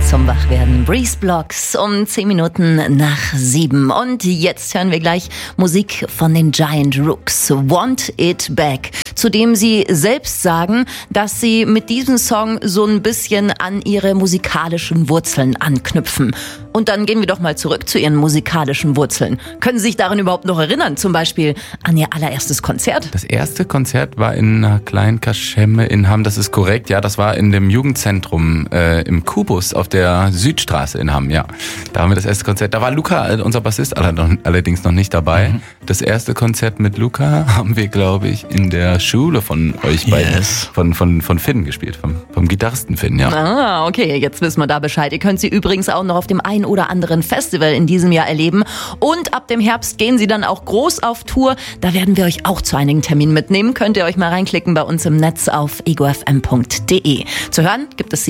zum Wachwerden. Breeze Blocks um 10 Minuten nach 7. Und jetzt hören wir gleich Musik von den Giant Rooks. Want It Back. Zudem sie selbst sagen, dass sie mit diesem Song so ein bisschen an ihre musikalischen Wurzeln anknüpfen. Und dann gehen wir doch mal zurück zu ihren musikalischen Wurzeln. Können Sie sich daran überhaupt noch erinnern? Zum Beispiel an Ihr allererstes Konzert? Das erste Konzert war in einer kleinen Kaschemme in Hamm, das ist korrekt. Ja, das war in dem Jugendzentrum im Kubus auf der Südstraße in Hamm, ja. Da haben wir das erste Konzert. Da war Luca, unser Bassist, allerdings noch nicht dabei. Das erste Konzert mit Luca haben wir, glaube ich, in der Schule von euch beiden, von Finn gespielt, vom Gitarristen Finn, ja. Ah, okay, jetzt wissen wir da Bescheid. Ihr könnt sie übrigens auch noch auf dem ein oder anderen Festival in diesem Jahr erleben. Und ab dem Herbst gehen sie dann auch groß auf Tour. Da werden wir euch auch zu einigen Terminen mitnehmen. Könnt ihr euch mal reinklicken bei uns im Netz auf egofm.de. Zu hören gibt es sie